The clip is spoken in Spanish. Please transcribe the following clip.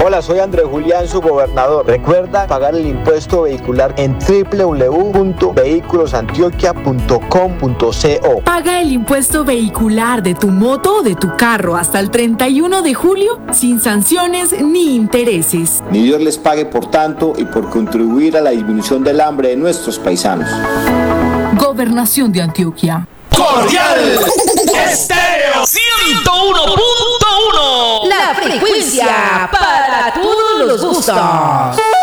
Hola, soy Andrés Julián, su gobernador. Recuerda pagar el impuesto vehicular en www.vehiculosantioquia.com.co. Paga el impuesto vehicular de tu moto o de tu carro hasta el 31 de julio sin sanciones ni intereses. Ni Dios les pague por tanto y por contribuir a la disminución del hambre de nuestros paisanos. Gobernación de Antioquia. Cordial Estéreo 101.1. La frecuencia para todos los gustos.